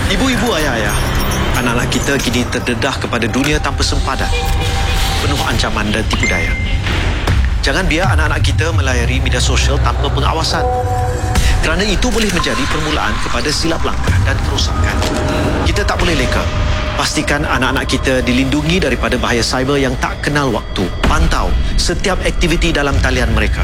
Ibu-ibu, ayah-ayah, anak-anak kita kini terdedah kepada dunia tanpa sempadan, penuh ancaman dan tipu daya. Jangan biar anak-anak kita melayari media sosial tanpa pengawasan, kerana itu boleh menjadi permulaan kepada silap langkah dan kerosakan. Kita tak boleh leka. Pastikan anak-anak kita dilindungi daripada bahaya cyber yang tak kenal waktu. Pantau setiap aktiviti dalam talian mereka.